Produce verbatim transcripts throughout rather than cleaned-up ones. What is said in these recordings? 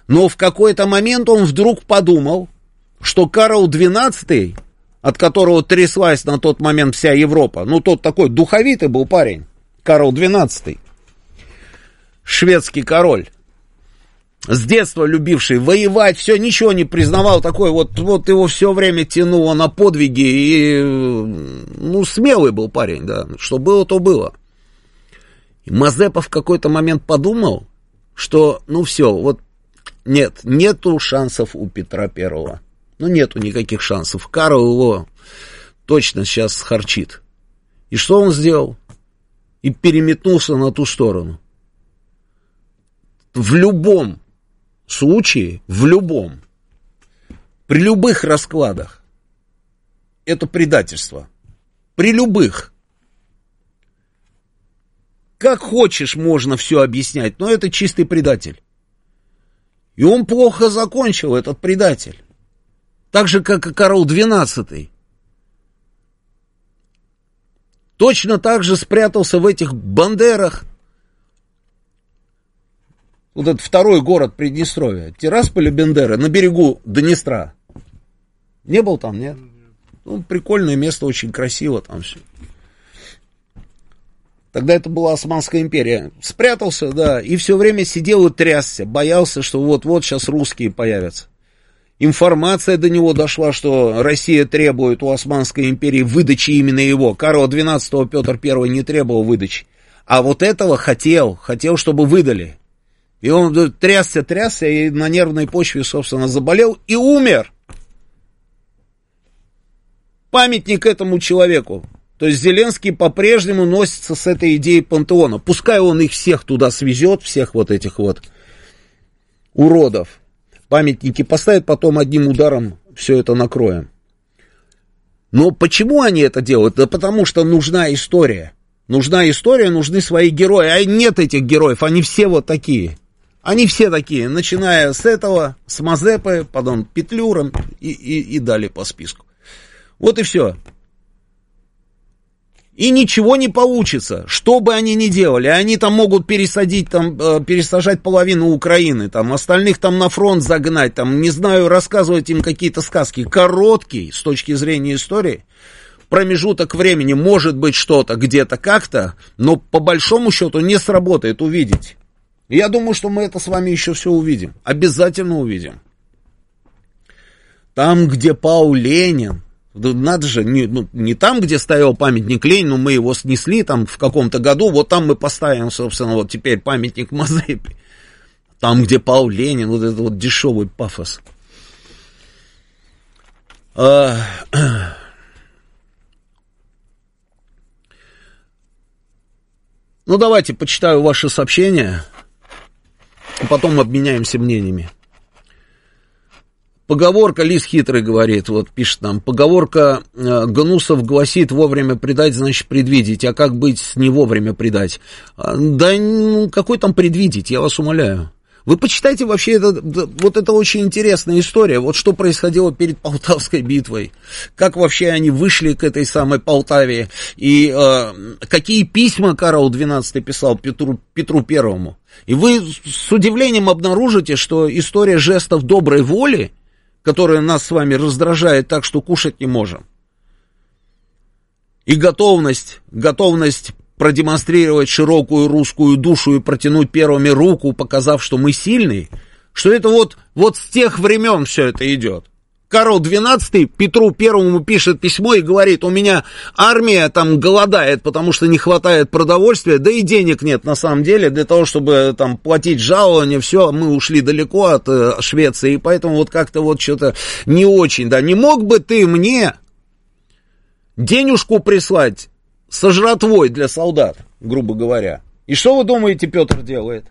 Но в какой-то момент он вдруг подумал, что Карл двенадцатый, от которого тряслась на тот момент вся Европа, ну, тот такой духовитый был парень, Карл двенадцатый, шведский король, с детства любивший воевать, все, ничего не признавал, такой вот, вот его все время тянуло на подвиги, и, ну, смелый был парень, да, что было, то было. И Мазепа в какой-то момент подумал, что, ну, все, вот, нет, нету шансов у Петра Первого. Ну, нету никаких шансов. Карл его точно сейчас схарчит. И что он сделал? И переметнулся на ту сторону. В любом случае, в любом, при любых раскладах, это предательство. При любых. Как хочешь, можно все объяснять, но это чистый предатель. И он плохо закончил, этот предатель. Так же, как и Карл двенадцатый. Точно так же спрятался в этих Бандерах. Вот этот второй город Приднестровья, Тирасполь и Бендеры, на берегу Днестра. Не был там, нет? Ну, прикольное место, очень красиво там все. Тогда это была Османская империя. Спрятался, да, и все время сидел и трясся, боялся, что вот-вот сейчас русские появятся. Информация до него дошла, что Россия требует у Османской империи выдачи именно его. Карла двенадцатого Петр Первый не требовал выдачи. А вот этого хотел, хотел, чтобы выдали. И он трясся, трясся, и на нервной почве, собственно, заболел и умер. Памятник этому человеку. То есть Зеленский по-прежнему носится с этой идеей пантеона. Пускай он их всех туда свезет, всех вот этих вот уродов. Памятники поставят, потом одним ударом все это накроем. Но почему они это делают? Да потому что нужна история. Нужна история, нужны свои герои. А нет этих героев, они все вот такие. Они все такие, начиная с этого, с Мазепы, потом Петлюром и, и, и далее по списку. Вот и все. И ничего не получится, что бы они ни делали. Они там могут пересадить, там, пересажать половину Украины, там, остальных там на фронт загнать, там, не знаю, рассказывать им какие-то сказки. Короткий, с точки зрения истории, промежуток времени, может быть что-то где-то как-то, но по большому счету не сработает, увидеть. Я думаю, что мы это с вами еще все увидим. Обязательно увидим. Там, где пал Ленин, надо же, не, ну, не там, где стоял памятник Ленину, мы его снесли там в каком-то году, вот там мы поставим, собственно, вот теперь памятник Мазепе. Там, где пал Ленин, вот это вот дешевый пафос. А... Ну, давайте почитаю ваши сообщения, а потом обменяемся мнениями. Поговорка, Лис Хитрый говорит, вот пишет нам, поговорка э, Гнусов гласит, вовремя предать, значит предвидеть, а как быть не вовремя предать? А, да ну, какой там предвидеть, я вас умоляю. Вы почитайте вообще, это, вот это очень интересная история, вот что происходило перед Полтавской битвой, как вообще они вышли к этой самой Полтаве, и э, какие письма Карл двенадцатый писал Петру, Петру Первому. И вы с удивлением обнаружите, что история жестов доброй воли, которая нас с вами раздражает так, что кушать не можем, и готовность, готовность продемонстрировать широкую русскую душу и протянуть первыми руку, показав, что мы сильные, что это вот, вот с тех времен все это идет. Карл двенадцатый Петру Первому пишет письмо и говорит, у меня армия там голодает, потому что не хватает продовольствия, да и денег нет на самом деле для того, чтобы там платить жалования, все, мы ушли далеко от э, Швеции, и поэтому вот как-то вот что-то не очень, да, не мог бы ты мне денежку прислать со жратвой для солдат, грубо говоря. И что вы думаете, Петр делает?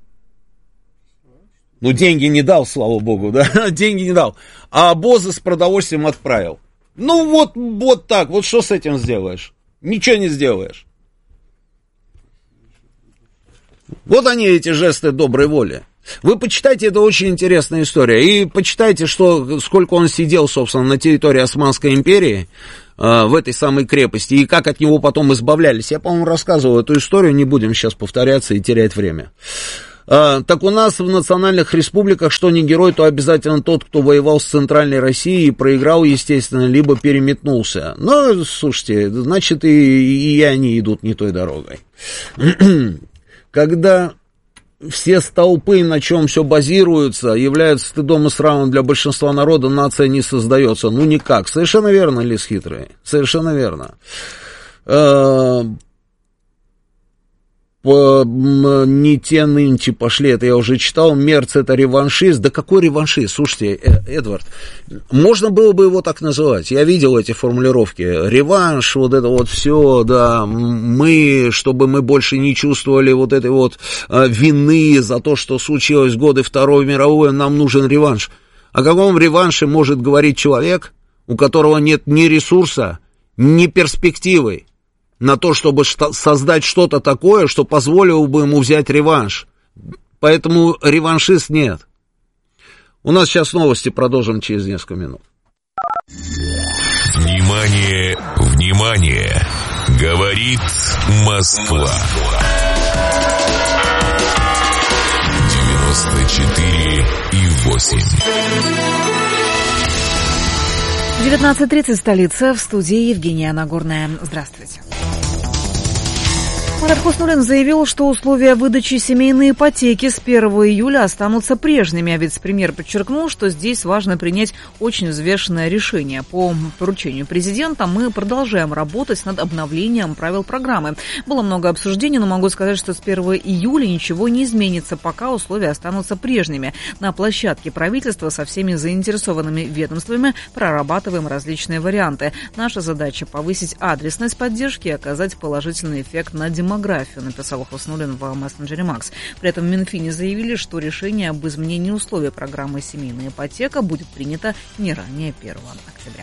Ну, деньги не дал, слава богу, да, деньги не дал, а обозы с продовольствием отправил. Ну, вот, вот так, вот что с этим сделаешь? Ничего не сделаешь. Вот они, эти жесты доброй воли. Вы почитайте, это очень интересная история. И почитайте, что, сколько он сидел, собственно, на территории Османской империи, э, в этой самой крепости, и как от него потом избавлялись. Я, по-моему, рассказывал эту историю, не будем сейчас повторяться и терять время. А, так у нас в национальных республиках, что не герой, то обязательно тот, кто воевал с Центральной Россией и проиграл, естественно, либо переметнулся. Но, слушайте, значит, и, и они идут не той дорогой. Когда все столпы, на чем все базируется, являются стыдом и срамом для большинства народа, нация не создается. Ну, никак. Совершенно верно, лис хитрый. Совершенно верно. По, не те нынче пошли, это я уже читал. Мерц — это реваншист. Да какой реваншист? Слушайте, Эдвард, можно было бы его так называть. Я видел эти формулировки. Реванш, вот это вот все, да, мы, чтобы мы больше не чувствовали вот этой вот а, вины за то, что случилось в годы Второй мировой, нам нужен реванш. О каком реванше может говорить человек, у которого нет ни ресурса, ни перспективы на то, чтобы создать что-то такое, что позволило бы ему взять реванш? Поэтому реваншист нет. У нас сейчас новости, продолжим через несколько минут. Внимание, внимание! Говорит Москва. девяносто четыре и восемь. девятнадцать тридцать, столица, в студии Евгения Нагорная. Здравствуйте. Марат Хуснуллин заявил, что условия выдачи семейной ипотеки с первого июля останутся прежними, а вице-премьер подчеркнул, что здесь важно принять очень взвешенное решение. По поручению президента мы продолжаем работать над обновлением правил программы. Было много обсуждений, но могу сказать, что с первого июля ничего не изменится, пока условия останутся прежними. На площадке правительства со всеми заинтересованными ведомствами прорабатываем различные варианты. Наша задача — повысить адресность поддержки и оказать положительный эффект на демографию. демографию, написал Хуснуллин в мессенджере Макс. При этом в Минфине заявили, что решение об изменении условий программы «Семейная ипотека» будет принято не ранее первого октября.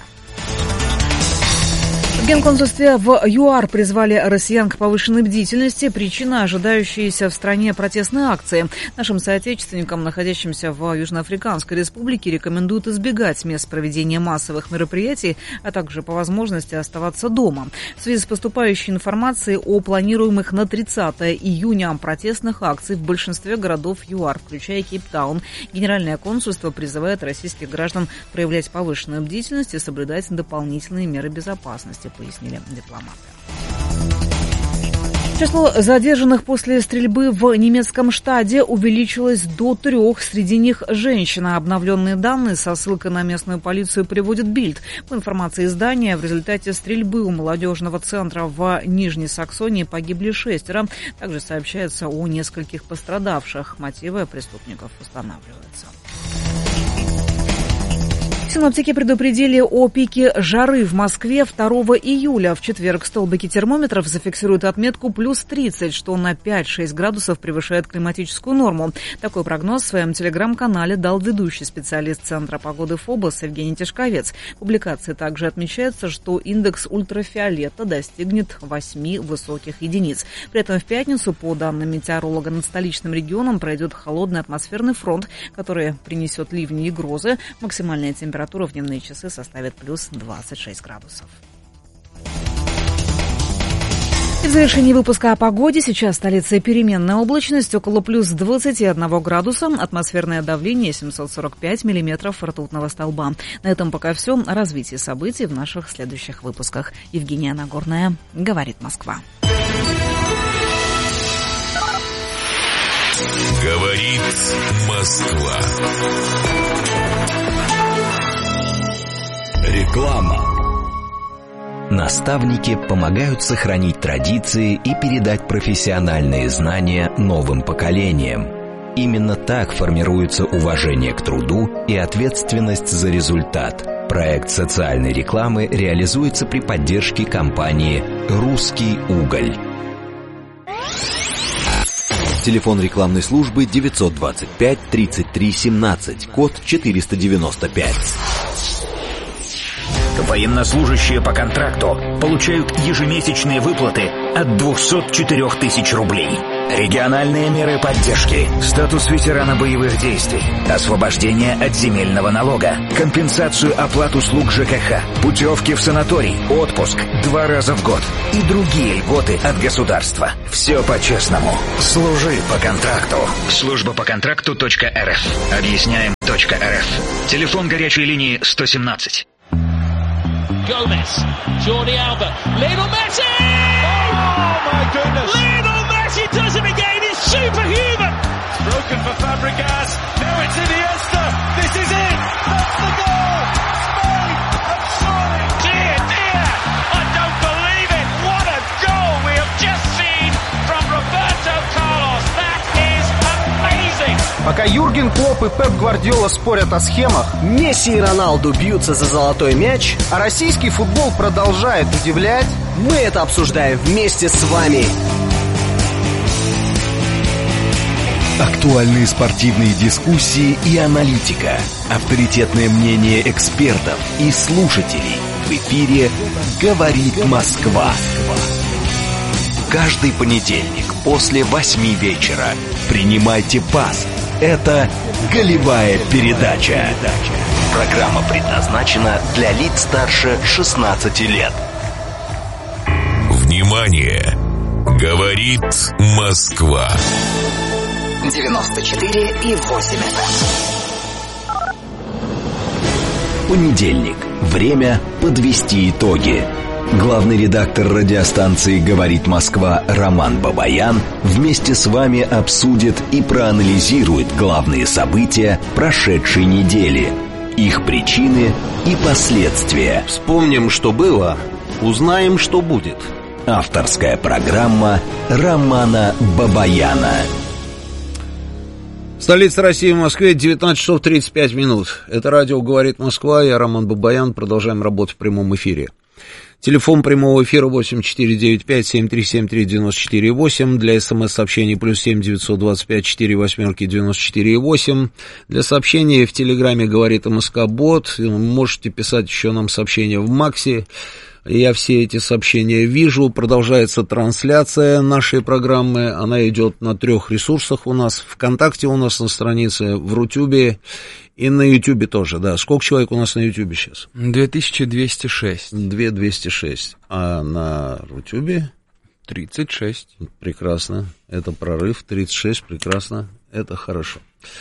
В Генконсульстве в ЮАР призвали россиян к повышенной бдительности. Причина — ожидающиеся в стране протестные акции. Нашим соотечественникам, находящимся в Южноафриканской республике, рекомендуют избегать мест проведения массовых мероприятий, а также по возможности оставаться дома. В связи с поступающей информацией о планируемых на тридцатое июня протестных акций в большинстве городов ЮАР, включая Кейптаун, Генеральное консульство призывает российских граждан проявлять повышенную бдительность и соблюдать дополнительные меры безопасности, пояснили дипломаты. Число задержанных после стрельбы в немецком штаде увеличилось до трех. Среди них женщина. Обновленные данные со ссылкой на местную полицию приводит Бильд. По информации издания, в результате стрельбы у молодежного центра в Нижней Саксонии погибли шестеро. Также сообщается о нескольких пострадавших. Мотивы преступников устанавливаются. Синоптики предупредили о пике жары в Москве второго июля. В четверг столбики термометров зафиксируют отметку плюс тридцать, что на пять-шесть градусов превышает климатическую норму. Такой прогноз в своем телеграм-канале дал ведущий специалист Центра погоды ФОБОС Евгений Тишковец. В публикации также отмечается, что индекс ультрафиолета достигнет восьми высоких единиц. При этом в пятницу, по данным метеоролога, над столичным регионом пройдет холодный атмосферный фронт, который принесет ливни и грозы. Максимальная температура Температура в дневные часы составит плюс двадцать шесть градусов. И в завершении выпуска о погоде. Сейчас столица переменная облачность, около плюс двадцати одного градуса, атмосферное давление семьсот сорок пять миллиметров ртутного столба. На этом пока все. О развитии событий в наших следующих выпусках. Евгения Нагорная, говорит Москва. Говорит Москва. Реклама. Наставники помогают сохранить традиции и передать профессиональные знания новым поколениям. Именно так формируется уважение к труду и ответственность за результат. Проект социальной рекламы реализуется при поддержке компании «Русский уголь». Телефон рекламной службы девятьсот двадцать пять тридцать три семнадцать, код четыреста девяносто пять. Военнослужащие по контракту получают ежемесячные выплаты от двухсот четырёх тысяч рублей. Региональные меры поддержки. Статус ветерана боевых действий. Освобождение от земельного налога. Компенсацию оплат услуг ЖКХ. Путевки в санаторий. Отпуск. Два раза в год. И другие льготы от государства. Все по-честному. Служи по контракту. Служба по контракту точка эр эф. Объясняем точка эр эф. Телефон горячей линии сто семнадцать. Gomez, Jordi Alba, Lionel Messi! Oh my goodness! Lionel Messi does it again, he's superhuman! It's broken for Fabregas, now it's Iniesta, this is it! That's the goal! Spain have scored! Dear, dear, I don't believe it! What a goal we have just seen from Roberto Carlos! That is amazing! Пока Юрген Клопп и Пеп Гвардиола спорят о схемах, Месси и Роналду бьются за золотой мяч, а российский футбол продолжает удивлять, мы это обсуждаем вместе с вами. Актуальные спортивные дискуссии и аналитика, авторитетное мнение экспертов и слушателей. В эфире «Говорит Москва». Каждый понедельник после восьми вечера принимайте пас. Это «Голевая передача». Программа предназначена для лиц старше шестнадцати лет. Внимание! Говорит Москва. девяносто четыре и восемь эф эм. Понедельник. Время подвести итоги. Главный редактор радиостанции «Говорит Москва» Роман Бабаян вместе с вами обсудит и проанализирует главные события прошедшей недели, их причины и последствия. Вспомним, что было, узнаем, что будет. Авторская программа Романа Бабаяна. Столица России, в Москве, девятнадцать часов тридцать пять минут. Это радио «Говорит Москва», я Роман Бабаян, продолжаем работать в прямом эфире. Телефон прямого эфира восемь четыре девять пять семь три семь три девяносто четыре восемь. Для смс-сообщений плюс семь девятьсот двадцать пять четыре восьмерки девяносто четыре восемь. Для сообщений в Телеграме говорит МСК-бот. Можете писать еще нам сообщения в Максе. Я все эти сообщения вижу. Продолжается трансляция нашей программы. Она идет на трех ресурсах у нас. ВКонтакте у нас на странице, в Рутюбе и на Ютубе тоже, да. Сколько человек у нас на Ютубе сейчас? две тысячи двести шесть. две тысячи двести шесть. А на Рутюбе? тридцать шесть. Прекрасно. Это прорыв. тридцать шесть. Прекрасно. Это хорошо.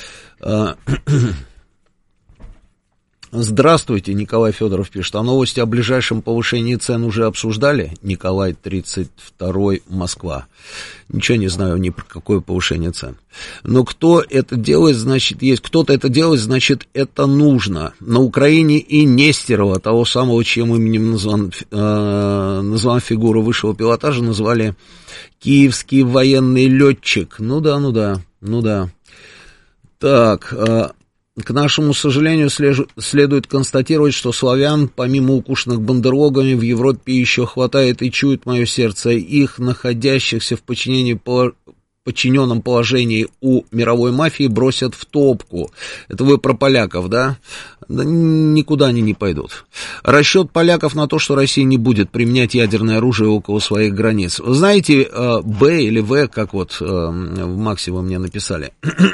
Здравствуйте, Николай Федоров пишет. А новости о ближайшем повышении цен уже обсуждали? Николай, тридцать второй, Москва. Ничего не знаю ни про какое повышение цен. Но кто это делает, значит, есть. Кто-то это делает, значит, это нужно. На Украине и Нестерова, того самого, чьим именем назван, э, назван фигура высшего пилотажа, назвали киевский военный летчик. Ну да, ну да, ну да. Так... Э, К нашему сожалению, следует констатировать, что славян, помимо укушенных бандерлогами, в Европе еще хватает, и чует мое сердце, их, находящихся в подчинении, подчиненном положении у мировой мафии, бросят в топку. Это вы про поляков, да? Да никуда они не пойдут. Расчет поляков на то, что Россия не будет применять ядерное оружие около своих границ. Вы знаете, Б или В, как вот в Максе вы мне написали...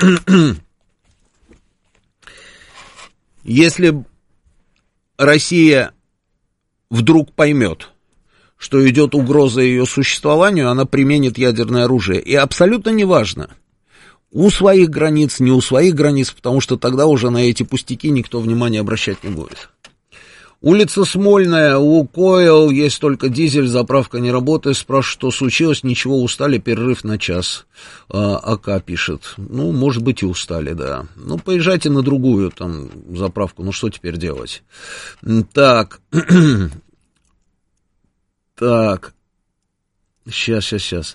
Если Россия вдруг поймет, что идет угроза ее существованию, она применит ядерное оружие. И абсолютно неважно, у своих границ, не у своих границ, потому что тогда уже на эти пустяки никто внимания обращать не будет. Улица Смольная, Лукойл, есть только дизель, заправка не работает. Спрашиваю, что случилось, ничего, устали, перерыв на час. А, АК пишет, ну, может быть и устали, да. Ну, поезжайте на другую там заправку, ну, что теперь делать? Так, так, сейчас, сейчас, сейчас.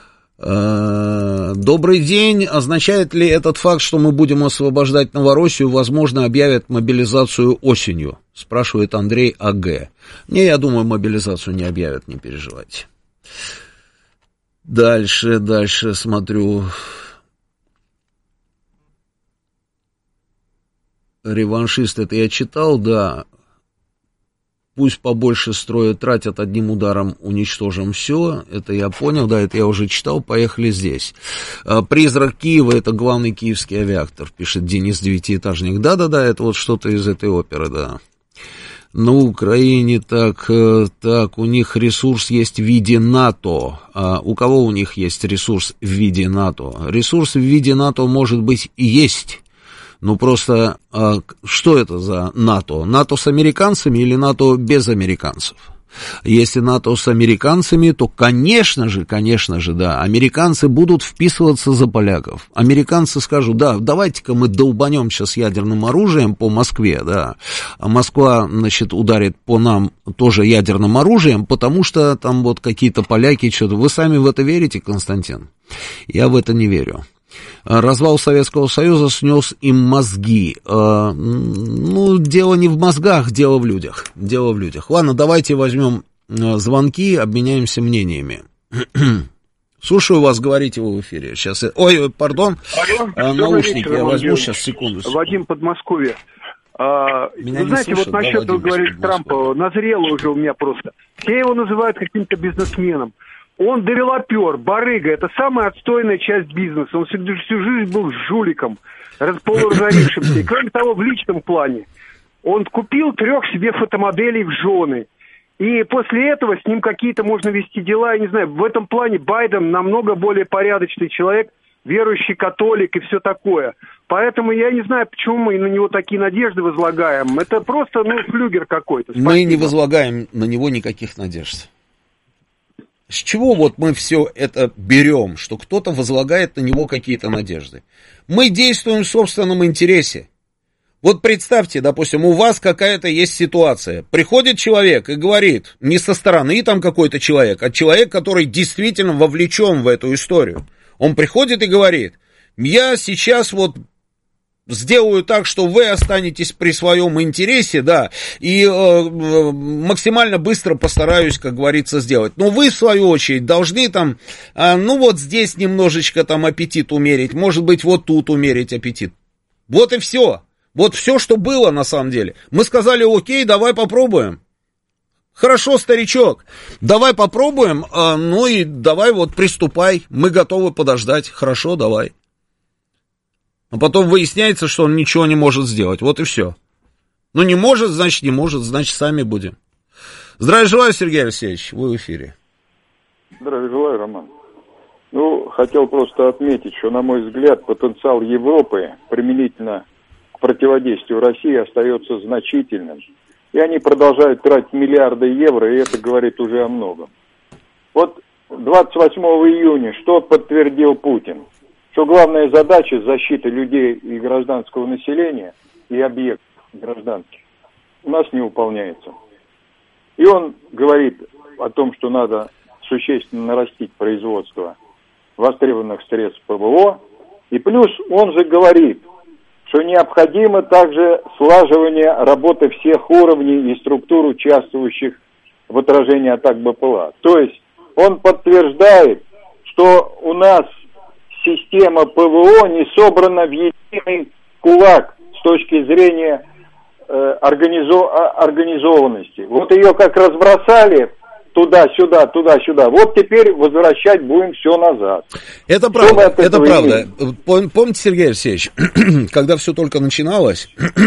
Добрый день. Означает ли этот факт, что мы будем освобождать Новороссию, возможно, объявят мобилизацию осенью? Спрашивает Андрей АГ. Не, я думаю, мобилизацию не объявят, не переживайте. Дальше, дальше смотрю. Реваншист, это я читал, да. пусть побольше строят, тратят, одним ударом уничтожим все. Это я понял, да, это я уже читал, поехали здесь. «Призрак Киева» — это главный киевский авиатор, пишет Денис Девятиэтажник. Да-да-да, это вот что-то из этой оперы, да. На Украине так, так, у них ресурс есть в виде НАТО. А у кого у них есть ресурс в виде НАТО? Ресурс в виде НАТО, может быть, и есть. Ну, просто, а, что это за НАТО? НАТО с американцами или НАТО без американцев? Если НАТО с американцами, то, конечно же, конечно же, да, американцы будут вписываться за поляков. Американцы скажут, да, давайте-ка мы долбанем сейчас ядерным оружием по Москве, да. А Москва, значит, ударит по нам тоже ядерным оружием, потому что там вот какие-то поляки что-то. Вы сами в это верите, Константин? Я в это не верю. Развал Советского Союза снес им мозги. Ну, дело не в мозгах, дело в людях. Дело в людях. Ладно, давайте возьмем звонки, обменяемся мнениями. Слушаю вас, говорите вы в эфире. Сейчас. Ой, пардон, Алло, наушники вечер, я возьму Вадим. Сейчас, секунду. Вадим, Подмосковье. А, вы знаете, слышат, вот насчет, да, вы говорите, Трампа, назрело уже у меня просто. Все его называют каким-то бизнесменом. Он девелопер, барыга, это самая отстойная часть бизнеса. Он всю, всю жизнь был жуликом, полуразорившимся. И кроме того, в личном плане. Он купил трех себе фотомоделей в жены. И после этого с ним какие-то можно вести дела. Я не знаю, в этом плане Байден намного более порядочный человек, верующий католик и все такое. Поэтому я не знаю, почему мы на него такие надежды возлагаем. Это просто, ну, флюгер какой-то. Спасибо. Мы не возлагаем на него никаких надежд. С чего вот мы все это берем, что кто-то возлагает на него какие-то надежды? Мы действуем в собственном интересе. Вот представьте, допустим, у вас какая-то есть ситуация. Приходит человек и говорит, не со стороны там какой-то человек, а человек, который действительно вовлечен в эту историю. Он приходит и говорит, я сейчас вот сделаю так, что вы останетесь при своем интересе, да, и э, максимально быстро постараюсь, как говорится, сделать. Но вы, в свою очередь, должны там, э, ну вот здесь немножечко там аппетит умерить, может быть, вот тут умерить аппетит. Вот и все. Вот все, что было на самом деле. Мы сказали, окей, давай попробуем. Хорошо, старичок, давай попробуем, э, ну и давай вот приступай, мы готовы подождать, хорошо, давай. А потом выясняется, что он ничего не может сделать. Вот и все. Ну, не может, значит, не может, значит, сами будем. Здравия желаю, Сергей Алексеевич, вы в эфире. Здравия желаю, Роман. Ну, хотел просто отметить, что, на мой взгляд, потенциал Европы применительно к противодействию России остается значительным. И они продолжают тратить миллиарды евро, и это говорит уже о многом. Вот двадцать восьмого июня что подтвердил Путин? Что главная задача защиты людей и гражданского населения и объектов гражданских у нас не выполняется. И он говорит о том, что надо существенно нарастить производство востребованных средств ПВО. И плюс он же говорит, что необходимо также слаживание работы всех уровней и структур, участвующих в отражении атак БПЛА. То есть он подтверждает, что у нас система ПВО не собрана в единый кулак с точки зрения э, организо- организованности. Вот ее как разбросали туда-сюда, туда-сюда, вот теперь возвращать будем все назад. Это правда, это правда. Пом- помните, Сергей Алексеевич, когда все только начиналось,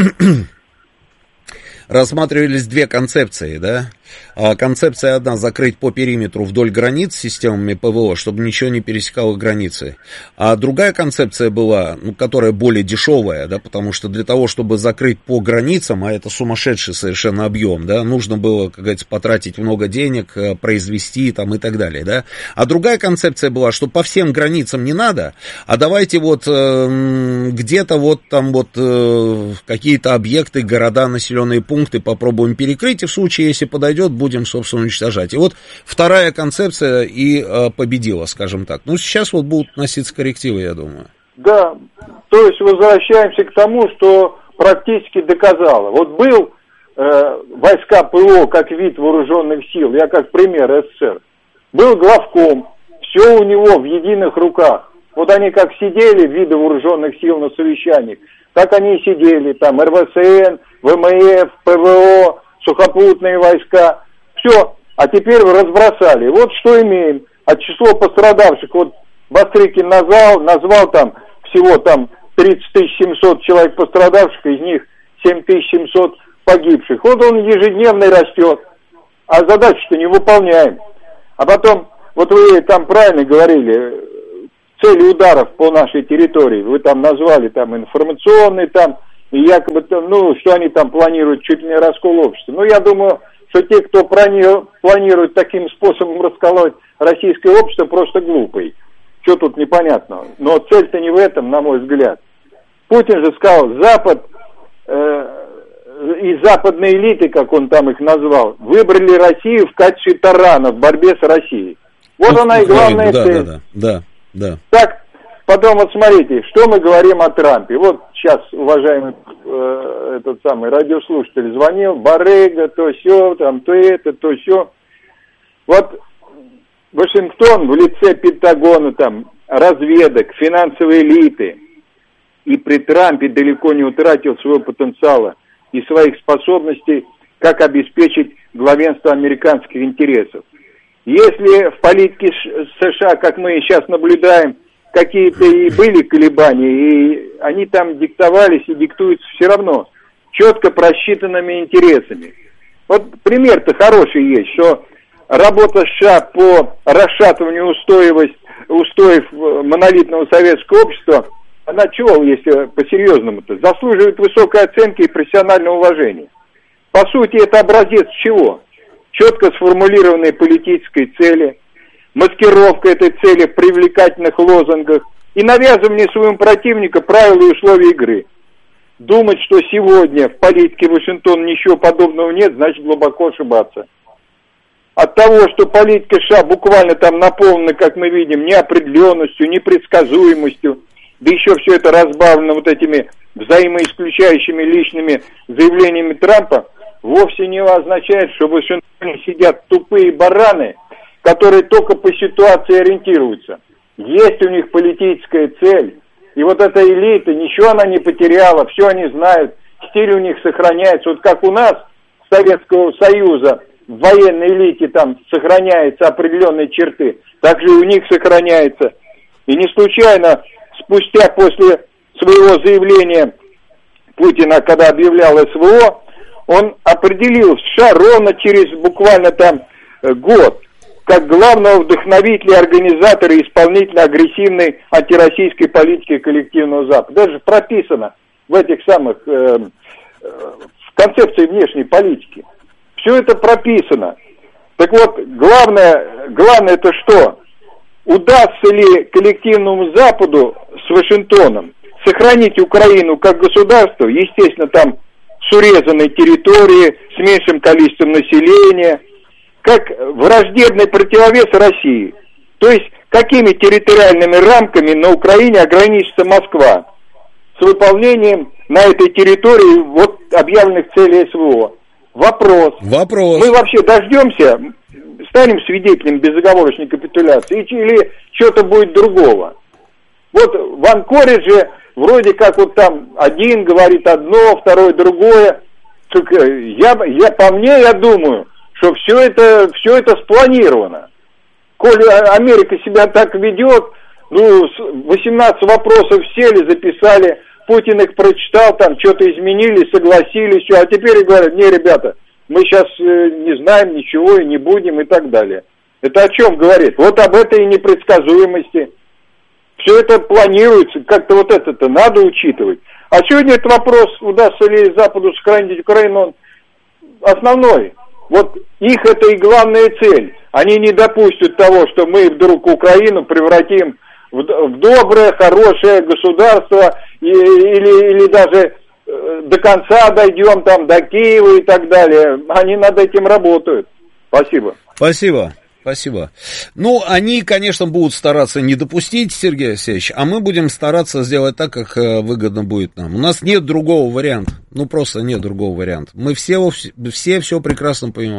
рассматривались две концепции, да? Концепция одна — закрыть по периметру вдоль границ системами ПВО, чтобы ничего не пересекало границы. А другая концепция была, ну, которая более дешевая, да, потому что для того, чтобы закрыть по границам, а это сумасшедший совершенно объем, да, нужно было, как говорится, потратить много денег, произвести там и так далее, да. А другая концепция была, что по всем границам не надо, а давайте вот э, где-то вот там вот э, какие-то объекты, города, населенные пункты попробуем перекрыть, и в случае, если подойдет, будем, собственно, уничтожать. И вот вторая концепция и э, победила, скажем так. Ну, сейчас вот будут носиться коррективы, я думаю. Да, то есть возвращаемся к тому, что практически доказало. Вот был э, войска ПВО как вид вооруженных сил, я как пример СССР, был главком, все у него в единых руках. Вот они как сидели, виды вооруженных сил на совещаниях, так они и сидели, там эр вэ эс эн, вэ эм эф, ПВО, сухопутные войска. Все. А теперь вы разбросали. Вот что имеем. А число пострадавших, вот Бастрыкин назвал, назвал там всего там тридцать тысяч семьсот человек пострадавших, из них семь тысяч семьсот погибших. Вот он ежедневно растет. А задачу-то не выполняем. А потом, вот вы там правильно говорили, цели ударов по нашей территории, вы там назвали там информационные, там, и якобы, ну, что они там планируют, чуть ли не раскол общества. Ну, я думаю, что те, кто планирует таким способом расколоть российское общество, просто глупый. Что тут непонятного? Но цель-то не в этом, на мой взгляд. Путин же сказал, Запад э, и западные элиты, как он там их назвал, выбрали Россию в качестве тарана в борьбе с Россией. Вот ну, она и главная да, цель. Да, да, да, да. Так, потом вот смотрите, что мы говорим о Трампе. Вот сейчас, уважаемый э, этот самый радиослушатель звонил, барыга, то сё, там, то это, то сё. Вот Вашингтон в лице Пентагона, там, разведок, финансовой элиты, и при Трампе далеко не утратил своего потенциала и своих способностей, как обеспечить главенство американских интересов. Если в политике США, как мы сейчас наблюдаем, какие-то и были колебания, и они там диктовались и диктуются все равно четко просчитанными интересами. Вот пример-то хороший есть, что работа США по расшатыванию устоевости, устоев монолитного советского общества, она чего, если по-серьезному-то, заслуживает высокой оценки и профессионального уважения. По сути, это образец чего? Четко сформулированные политические цели, маскировка этой цели в привлекательных лозунгах и навязывание своему противнику правил и условий игры. Думать, что сегодня в политике Вашингтона ничего подобного нет, значит глубоко ошибаться. От того, что политика США буквально там наполнена, как мы видим, неопределенностью, непредсказуемостью, да еще все это разбавлено вот этими взаимоисключающими личными заявлениями Трампа, вовсе не означает, что в Вашингтоне сидят тупые бараны, которые только по ситуации ориентируются. Есть у них политическая цель, и вот эта элита, ничего она не потеряла, все они знают, стиль у них сохраняется. Вот как у нас, Советского Союза, в военной элите там сохраняются определенные черты, так же и у них сохраняется. И не случайно, спустя после своего заявления Путина, когда объявлял СВО, он определил США ровно через буквально там год как главного вдохновителя, организатора и исполнителя агрессивной антироссийской политики коллективного Запада. Даже прописано в этих самых э, э, в концепции внешней политики. Все это прописано. Так вот, главное, главное это что? Удастся ли коллективному Западу с Вашингтоном сохранить Украину как государство, естественно, там с урезанной территорией, с меньшим количеством населения, как враждебный противовес России. То есть, какими территориальными рамками на Украине ограничится Москва с выполнением на этой территории вот объявленных целей СВО. Вопрос. Вопрос. Мы вообще дождемся, станем свидетелем безоговорочной капитуляции или что-то будет другого? Вот в Анкоридже вроде как вот там один говорит одно, второй другое. Я, я, по мне, я думаю, что все это, все это спланировано. Коль Америка себя так ведет, ну, восемнадцать вопросов сели, записали, Путин их прочитал, там что-то изменили, согласились, все, а теперь говорят, не, ребята, мы сейчас э, не знаем ничего и не будем и так далее. Это о чем говорит? Вот об этой непредсказуемости. Все это планируется, как-то вот это-то надо учитывать. А сегодня этот вопрос, удастся ли Западу сохранить Украину, он основной. Вот их это и главная цель. Они не допустят того, что мы вдруг Украину превратим в, в доброе, хорошее государство и, или, или даже э, до конца дойдем там до Киева и так далее. Они над этим работают. Спасибо. Спасибо. Спасибо. Ну, они, конечно, будут стараться не допустить, Сергей Алексеевич, а мы будем стараться сделать так, как выгодно будет нам. У нас нет другого варианта. Ну, просто нет другого варианта. Мы все все, все прекрасно понимаем.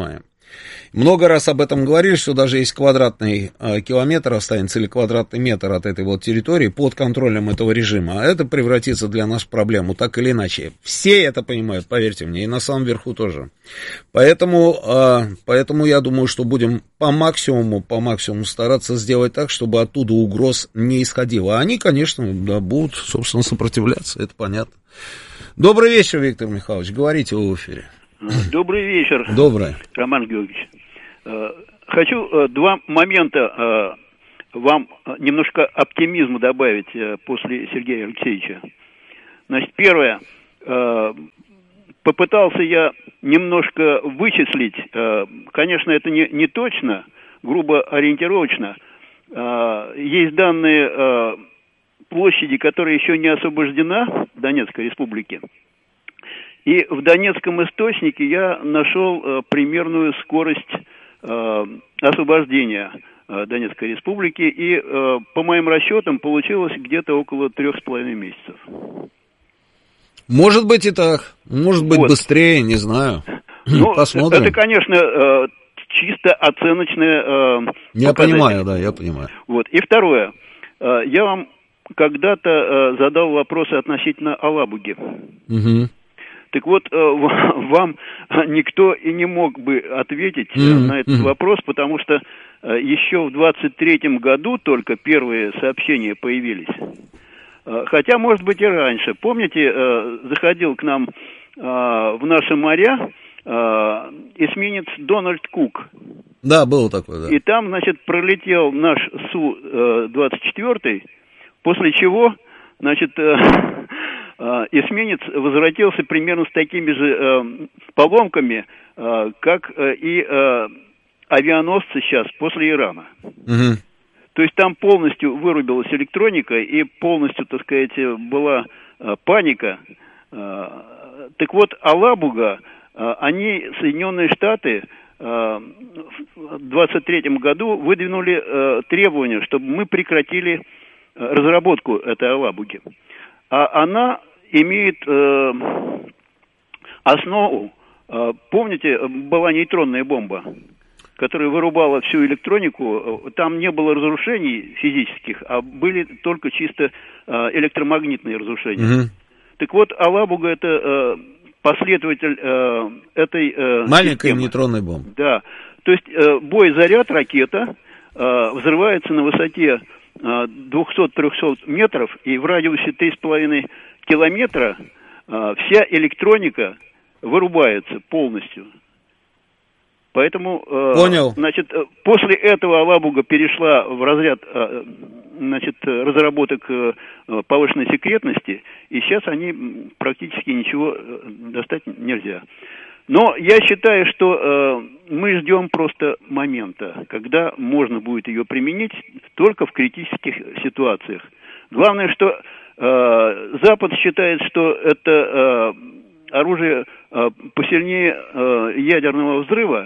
Много раз об этом говорили, что даже если квадратный э, километр останется или квадратный метр от этой вот территории под контролем этого режима, это превратится для нас в проблему, так или иначе. Все это понимают, поверьте мне, и на самом верху тоже. Поэтому, э, поэтому я думаю, что будем по максимуму, по максимуму стараться сделать так, чтобы оттуда угроз не исходило. А они, конечно, да, будут, собственно, сопротивляться, это понятно. Добрый вечер, Виктор Михайлович, говорите вы в эфире. Добрый вечер. Добрый. Роман Георгиевич. Хочу два момента вам немножко оптимизма добавить после Сергея Алексеевича. Значит, первое. Попытался я немножко вычислить, конечно, это не, не точно, грубо ориентировочно. Есть данные площади, которая еще не освобождена в Донецкой республике. И в Донецком источнике я нашел э, примерную скорость э, освобождения э, Донецкой республики, и э, по моим расчетам получилось где-то около трех с половиной месяцев. Может быть и так, может быть вот. Быстрее, не знаю. Ну, посмотрим. Это, конечно, э, чисто оценочное. Э, я понимаю, да, я понимаю. Вот. И второе. Э, я вам когда-то э, задал вопросы относительно Алабуги. Угу. Так вот, вам никто и не мог бы ответить mm-hmm. на этот mm-hmm. вопрос, потому что еще в двадцать третьем году только первые сообщения появились. Хотя, может быть, и раньше. Помните, заходил к нам в наши моря эсминец Дональд Кук. Да, было такое, да. И там, значит, пролетел наш Су двадцать четыре, после чего, значит... эсминец возвратился примерно с такими же э, поломками, э, как э, и э, авианосцы сейчас после Ирана. Угу. То есть там полностью вырубилась электроника и полностью, так сказать, была э, паника. Э, так вот, Алабуга, э, они, Соединенные Штаты, э, в двадцать третьем году выдвинули э, требования, чтобы мы прекратили э, разработку этой Алабуги. А она имеет э, основу, э, помните, была нейтронная бомба, которая вырубала всю электронику, там не было разрушений физических, а были только чисто э, электромагнитные разрушения. Угу. Так вот, Алабуга это э, последователь э, этой э, маленькой системы. Нейтронной бомбы. Да, то есть э, бой-заряд, ракета э, взрывается на высоте двести-триста метров, и в радиусе три с половиной километра э, вся электроника вырубается полностью. Поэтому, э, Понял. значит, после этого Алабуга перешла в разряд, э, значит, разработок э, повышенной секретности, и сейчас они практически ничего э, достать нельзя. Но я считаю, что э, мы ждем просто момента, когда можно будет ее применить только в критических ситуациях. Главное, что э, Запад считает, что это э, оружие э, посильнее э, ядерного взрыва,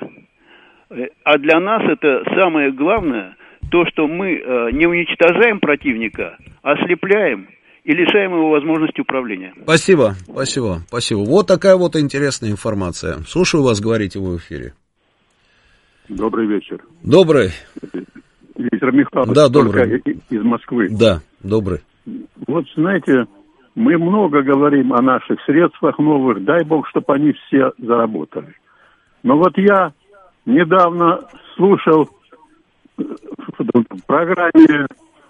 а для нас это самое главное, то, что мы э, не уничтожаем противника, а ослепляем и лишаем его возможности управления. Спасибо, спасибо, спасибо. Вот такая вот интересная информация. Слушаю вас, говорите вы в эфире. Добрый вечер. Добрый. Виктор Михайлович, да, добрый. Из Москвы. Да, добрый. Вот, знаете, мы много говорим о наших средствах новых, дай бог, чтобы они все заработали. Но вот я недавно слушал в программе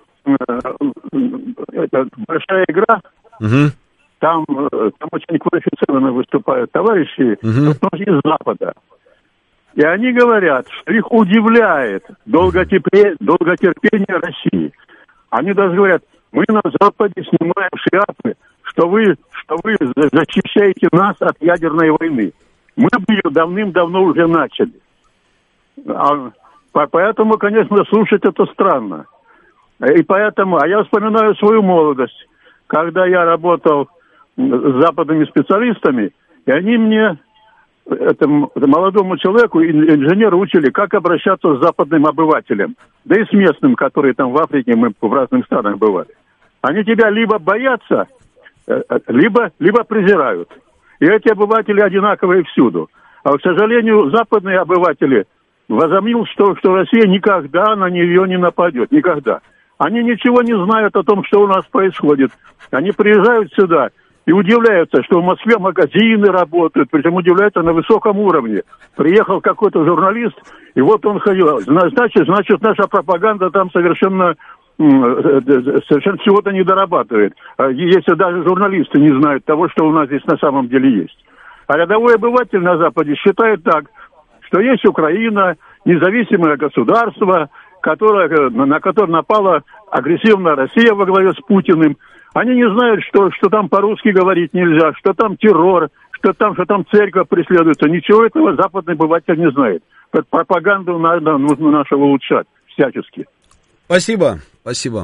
это большая игра, угу. там, там очень квалифицированно выступают товарищи, угу. из Запада. И они говорят, что их удивляет долготерпение, долготерпение России. Они даже говорят, мы на Западе снимаем шляпы, что вы, что вы защищаете нас от ядерной войны. Мы бы ее давным-давно уже начали. А, поэтому, конечно, слушать это странно. И поэтому, а я вспоминаю свою молодость, когда я работал с западными специалистами, и они мне, этому, молодому человеку, инженеру, учили, как обращаться с западным обывателем, да и с местным, которые там в Африке, мы в разных странах бывали. Они тебя либо боятся, либо, либо презирают. И эти обыватели одинаковые всюду. А, к сожалению, западные обыватели возомнил, что, что Россия никогда на нее не нападет. Никогда. Они ничего не знают о том, что у нас происходит. Они приезжают сюда и удивляются, что в Москве магазины работают, причем удивляются на высоком уровне. Приехал какой-то журналист, и вот он ходил. Значит, значит, наша пропаганда там совершенно, совершенно чего-то не дорабатывает. Если даже журналисты не знают того, что у нас здесь на самом деле есть. А рядовой обыватель на Западе считает так, что есть Украина, независимое государство, которое, на которое напала агрессивная Россия во главе с Путиным. Они не знают, что, что там по-русски говорить нельзя, что там террор, что там, что там церковь преследуется. Ничего этого западный обыватель не знает. Пропаганду надо, нужно нашу улучшать всячески. Спасибо, спасибо.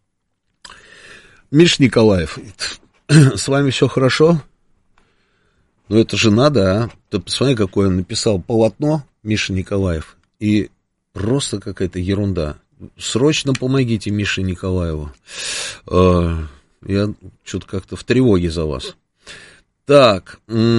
Миш Николаев, с вами все хорошо? Ну это же надо, а? Ты посмотри, какое он написал полотно, Миша Николаев, и просто какая-то ерунда. Срочно помогите Мише Николаеву. Я что-то как-то в тревоге за вас. Так.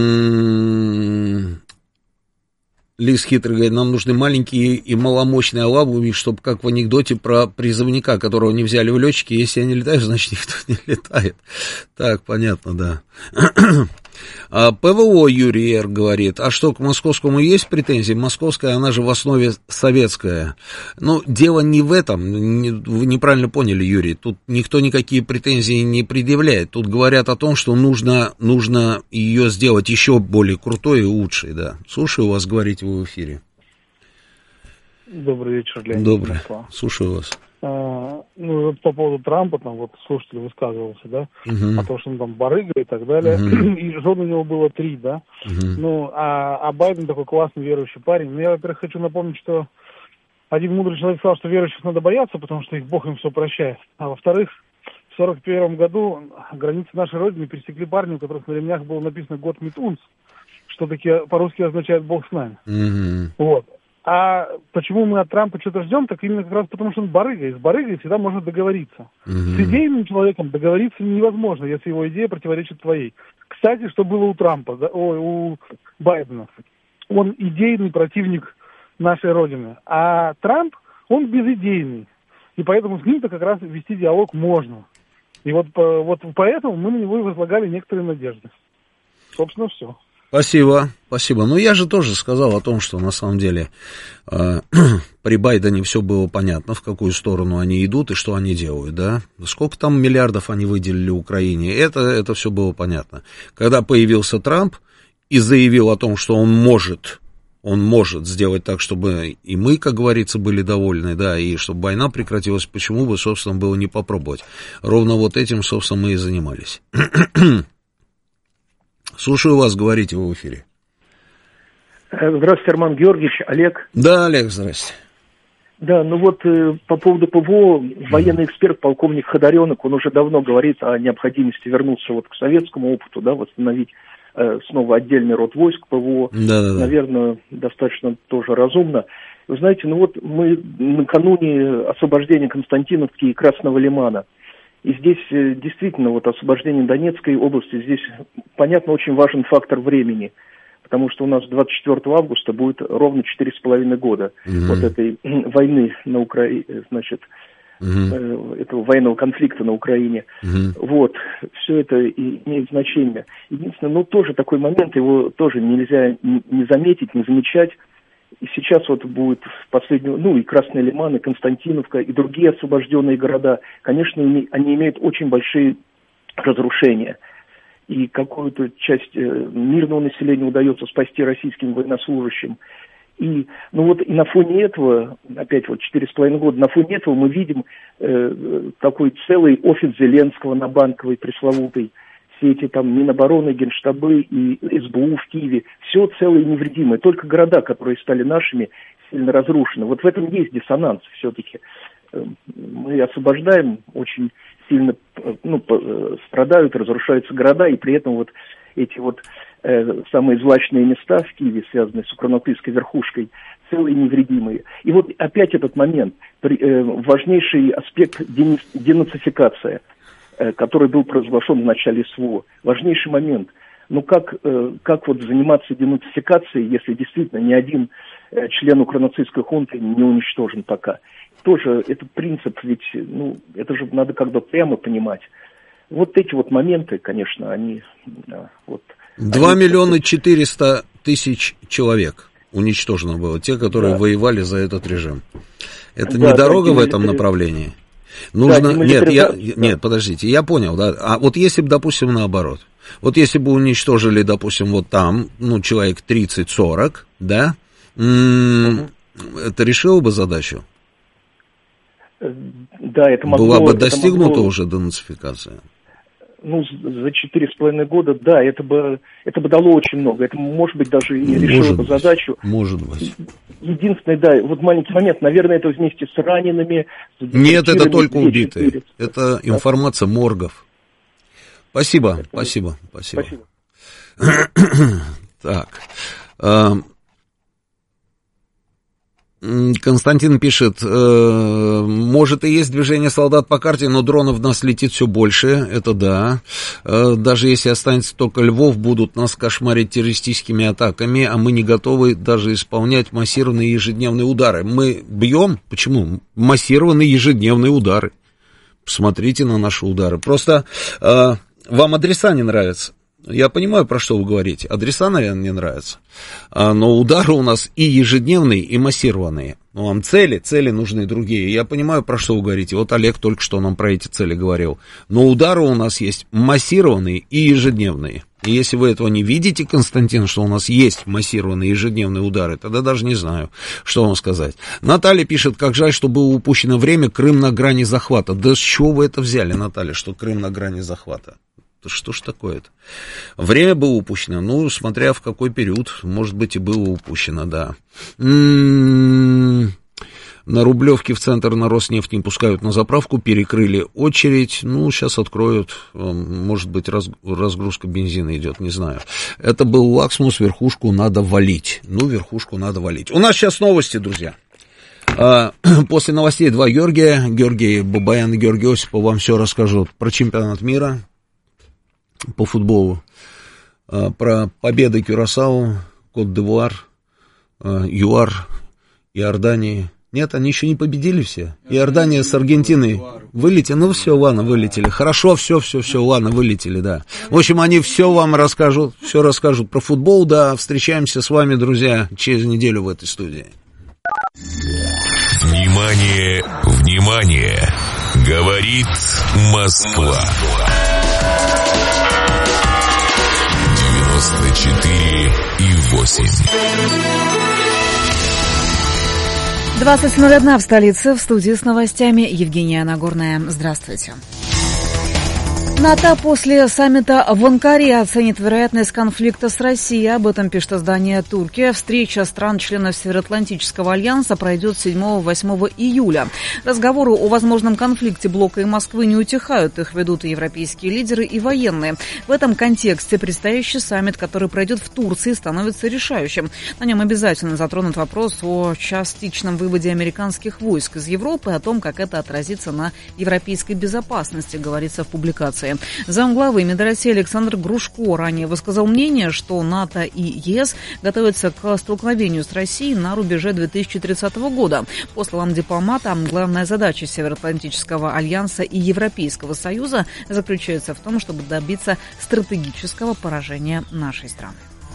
Лис хитрый говорит, нам нужны маленькие и маломощные алабуми, чтобы как в анекдоте про призывника, которого не взяли в летчики. Если я не летаю, значит никто не летает. Так, понятно, да. А ПВО Юрий Р. говорит, а что, к московскому есть претензии? Московская, она же в основе советская. Ну, дело не в этом, вы неправильно поняли, Юрий, тут никто никакие претензии не предъявляет. Тут говорят о том, что нужно, нужно ее сделать еще более крутой и лучшей, да. Слушаю вас, говорите вы в эфире. Добрый вечер, Леонид. Добрый, слушаю вас. А, ну, вот по поводу Трампа, там вот слушатель высказывался, да, uh-huh. о том, что он там барыга и так далее, uh-huh. и жен у него было три, да, uh-huh. ну, а, а Байден такой классный верующий парень. Ну, я, во-первых, хочу напомнить, что один мудрый человек сказал, что верующих надо бояться, потому что их Бог им все прощает, а во-вторых, в сорок первом году границы нашей Родины пересекли парни, у которых на ремнях было написано «Год Митунс», что таки по-русски означает «Бог с нами». Uh-huh. Вот. А почему мы от Трампа что-то ждем, так именно как раз потому, что он барыга, и с барыгой всегда можно договориться. Mm-hmm. С идейным человеком договориться невозможно, если его идея противоречит твоей. Кстати, что было у Трампа, да, ой, у Байдена. Он идейный противник нашей Родины, а Трамп, он безидейный. И поэтому с ним-то как раз вести диалог можно. И вот, вот поэтому мы на него и возлагали некоторые надежды. Собственно, все. Спасибо, спасибо. Ну, я же тоже сказал о том, что на самом деле э, при Байдене все было понятно, в какую сторону они идут и что они делают, да. Сколько там миллиардов они выделили Украине, это, это все было понятно. Когда появился Трамп и заявил о том, что он может, он может сделать так, чтобы и мы, как говорится, были довольны, да, и чтобы война прекратилась, почему бы, собственно, было не попробовать. Ровно вот этим, собственно, мы и занимались. Слушаю вас, говорите вы в эфире. Здравствуйте, Роман Георгиевич, Олег. Да, Олег, здрасте. Да, ну вот э, по поводу ПВО, военный эксперт, полковник Ходоренок, он уже давно говорит о необходимости вернуться вот к советскому опыту, да, восстановить э, снова отдельный род войск ПВО. Да-да-да. Наверное, достаточно тоже разумно. Вы знаете, ну вот мы накануне освобождения Константиновки и Красного Лимана. И здесь действительно вот освобождение Донецкой области, здесь, понятно, очень важен фактор времени, потому что у нас двадцать четвёртого августа будет ровно четыре с половиной года mm-hmm. вот этой войны на Украине, значит, mm-hmm. этого военного конфликта на Украине. Mm-hmm. Вот, все это и имеет значение. Единственное, ну тоже такой момент, его тоже нельзя не заметить, не замечать. И сейчас вот будет последний, ну и Красный Лиман, и Константиновка, и другие освобожденные города, конечно, они имеют очень большие разрушения. И какую-то часть мирного населения удается спасти российским военнослужащим. И, ну вот, и на фоне этого, опять вот четыре с половиной года, на фоне этого мы видим э, такой целый офис Зеленского на Банковой пресловутой, все эти там Минобороны, Генштабы и СБУ в Киеве, все целое и невредимое. Только города, которые стали нашими, сильно разрушены. Вот в этом есть диссонанс все-таки. Мы освобождаем, очень сильно ну, страдают, разрушаются города, и при этом вот эти вот э, самые злачные места в Киеве, связанные с укронопыльской верхушкой, целые и невредимые. И вот опять этот момент, при, э, важнейший аспект денацификация, который был провозглашен в начале СВО. Важнейший момент. Ну как, как вот заниматься денацификацией, если действительно ни один член укронацистской хунты не уничтожен пока? Тоже этот принцип, ведь, ну, это же надо как бы прямо понимать. Вот эти вот моменты, конечно, они... Вот, два миллиона четыреста тысяч человек уничтожено было, те, которые да. воевали за этот режим. Это да, не дорога да, в этом направлении? Нужно... Да, нет, я... да. нет, подождите, я понял, да. А вот если бы, допустим, наоборот, вот если бы уничтожили, допустим, вот там, ну, человек тридцать-сорок, да, м- угу. это решило бы задачу? Да, это могло... Была бы достигнута могло... уже денацификация? Ну, за четыре с половиной года, да, это бы, это бы дало очень много. Это, может быть, даже и решило может бы быть, задачу. Может быть. Единственное, да, вот маленький момент, наверное, это вместе с ранеными... С Нет, это только убитые. Это информация моргов. Спасибо, это... спасибо, спасибо. Спасибо. Так. Константин пишет, э, может и есть движение солдат по карте, но дронов в нас летит все больше, это да. Э, даже если останется только Львов, будут нас кошмарить террористическими атаками, а мы не готовы даже исполнять массированные ежедневные удары. Мы бьем? Почему? Массированные ежедневные удары. Посмотрите на наши удары. Просто э, вам адреса не нравятся. Я понимаю, про что вы говорите. Адреса, наверное, не нравятся. А, но удары у нас и ежедневные, и массированные. Ну, вам цели, цели нужны другие. Я понимаю, про что вы говорите. Вот Олег только что нам про эти цели говорил. Но удары у нас есть массированные и ежедневные. И если вы этого не видите, Константин, что у нас есть массированные ежедневные удары, тогда даже не знаю, что вам сказать. Наталья пишет, как жаль, что было упущено время, Крым на грани захвата. Да с чего вы это взяли, Наталья, что Крым на грани захвата? Что ж такое-то? Время было упущено, ну, смотря в какой период, может быть, и было упущено, да. М-м-м, на Рублевке в центр на Роснефть не пускают на заправку, перекрыли очередь, ну, сейчас откроют, может быть, раз, разгрузка бензина идет, не знаю. Это был Лаксмус, верхушку надо валить, ну, верхушку надо валить. У нас сейчас новости, друзья. После новостей два Георгия, Георгий Бабаян и Георгий Осипов вам все расскажут про чемпионат мира по футболу, про победы Кюрасао, Кот-д'Ивуар, ЮАР, Иордании. Нет, они еще не победили все. Иордания с Аргентиной вылетели. Ну все, ладно, вылетели. Хорошо, все, все, все, ладно, вылетели, да. В общем, они все вам расскажут, все расскажут про футбол, да. Встречаемся с вами, друзья, через неделю в этой студии. Внимание, внимание! Говорит Москва. девяносто четыре и восемь. двадцать ноль один в столице. В студии с новостями Евгения Нагорная. Здравствуйте. НАТО после саммита в Анкаре оценит вероятность конфликта с Россией. Об этом пишет издание «Туркия». Встреча стран-членов Североатлантического альянса пройдет седьмого-восьмого июля. Разговоры о возможном конфликте блока и Москвы не утихают. Их ведут и европейские лидеры, и военные. В этом контексте предстоящий саммит, который пройдет в Турции, становится решающим. На нем обязательно затронут вопрос о частичном выводе американских войск из Европы, о том, как это отразится на европейской безопасности, говорится в публикации. Замглавы МИД России Александр Грушко ранее высказал мнение, что НАТО и ЕС готовятся к столкновению с Россией на рубеже две тысячи тридцатого года. По словам дипломата, главная задача Североатлантического альянса и Европейского Союза заключается в том, чтобы добиться стратегического поражения нашей страны.